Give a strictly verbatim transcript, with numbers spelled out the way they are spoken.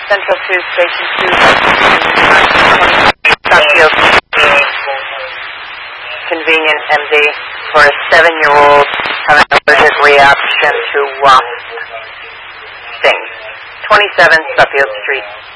Central two, Station two, Suffield. Convenient M D for a seven-year-old having allergic reaction to wasp sting. twenty-seven Suffield Street.